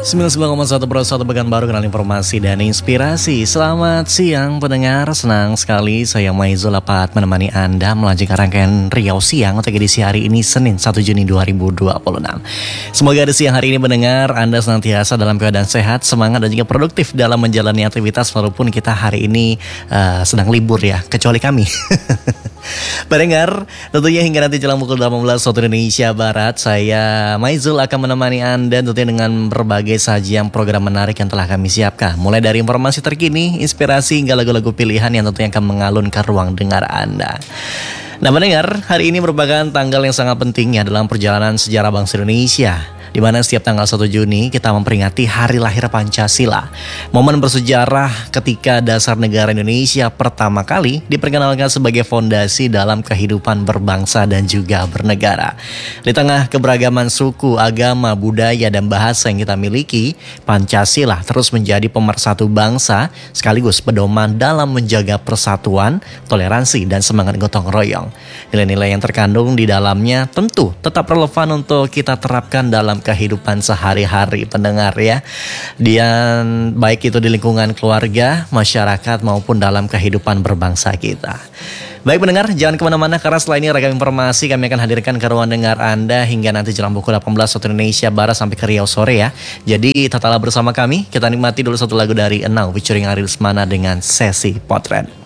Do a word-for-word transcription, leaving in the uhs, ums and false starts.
sembilan puluh sembilan koma satu Pro satu Pekan Baru, kenal informasi dan inspirasi. Selamat siang pendengar, senang sekali saya Maizul dapat menemani Anda melanjutkan rangkaian Riau Siang untuk edisi hari ini Senin satu Juni dua ribu dua puluh enam. Semoga di siang hari ini pendengar Anda senantiasa dalam keadaan sehat, semangat dan juga produktif dalam menjalani aktivitas walaupun kita hari ini uh, sedang libur ya, kecuali kami. Pendengar, tentunya hingga nanti jelang pukul delapan belas waktu Indonesia Barat, saya Maizul akan menemani Anda tentunya dengan berbagai sajian program menarik yang telah kami siapkan. Mulai dari informasi terkini, inspirasi hingga lagu-lagu pilihan yang tentunya akan mengalun ke ruang dengar Anda. Nah pendengar, hari ini merupakan tanggal yang sangat penting ya dalam perjalanan sejarah bangsa Indonesia, di mana setiap tanggal satu Juni kita memperingati hari lahir Pancasila. Momen bersejarah ketika dasar negara Indonesia pertama kali diperkenalkan sebagai fondasi dalam kehidupan berbangsa dan juga bernegara. Di tengah keberagaman suku, agama, budaya, dan bahasa yang kita miliki, Pancasila terus menjadi pemersatu bangsa sekaligus pedoman dalam menjaga persatuan, toleransi, dan semangat gotong royong. Nilai-nilai yang terkandung di dalamnya tentu tetap relevan untuk kita terapkan dalam kehidupan sehari-hari pendengar ya. Dan baik itu di lingkungan keluarga, masyarakat maupun dalam kehidupan berbangsa kita. Baik pendengar, jangan kemana-mana karena setelah ini ragam informasi kami akan hadirkan ke ruang dengar Anda hingga nanti jelang pukul delapan belas waktu Indonesia Barat sampai ke Riau sore ya. Jadi tetaplah bersama kami, kita nikmati dulu satu lagu dari Enau featuring Ari Lesmana dengan Sesi Potret.